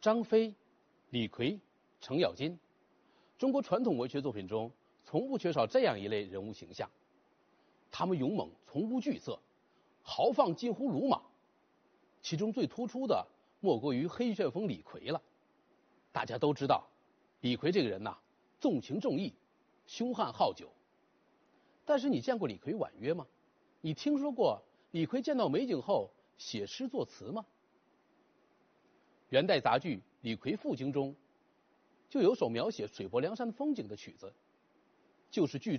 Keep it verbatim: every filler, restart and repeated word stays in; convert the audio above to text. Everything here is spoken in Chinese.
张飞、李逵、程咬金，中国传统文学作品中从不缺少这样一类人物形象。他们勇猛，从无惧色，豪放近乎鲁莽。其中最突出的莫过于黑旋风李逵了。大家都知道，李逵这个人呐、啊，重情重义，凶悍好酒。但是你见过李逵婉约吗？你听说过李逵见到美景后写诗作词吗？元代杂剧《李逵赋经》中就有首描写水泊梁山风景的曲子，就是剧